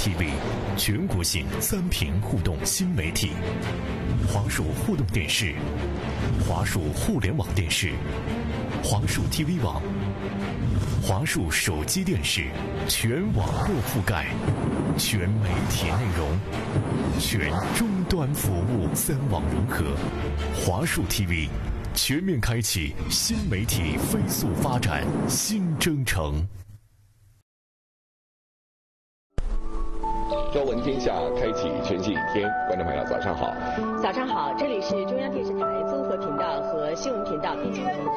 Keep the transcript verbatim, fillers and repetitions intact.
T V， 全国性三屏互动新媒体。华数互动电视、华数互联网电视、华数 T V 网、华数手机电视，全网络覆盖，全媒体内容，全终端服务，三网融合。华数 T V 全面开启新媒体飞速发展新征程。 朝闻天下，开启全新一天。观众朋友，早上好！ 早上好，这里是中央电视台综合频道和新闻频道一起同